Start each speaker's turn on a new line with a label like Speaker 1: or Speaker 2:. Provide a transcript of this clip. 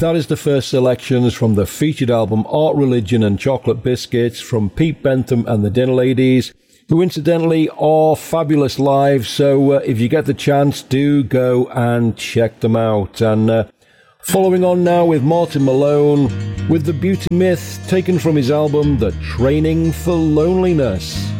Speaker 1: that is the first selections from the featured album Art, Religion and Chocolate Biscuits from Pete Bentham and the Dinner Ladies, who incidentally are fabulous live, so if you get the chance, do go and check them out. And following on now with Martin Malone with The Beauty Myth, taken from his album The Training for Loneliness.